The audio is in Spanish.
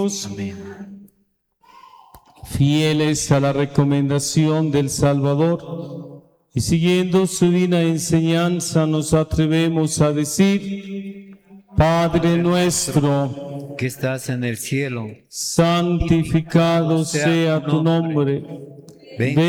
Amén. Fieles a la recomendación del Salvador y siguiendo su divina enseñanza, nos atrevemos a decir: Padre nuestro, Que estás en el cielo, santificado sea tu nombre. venga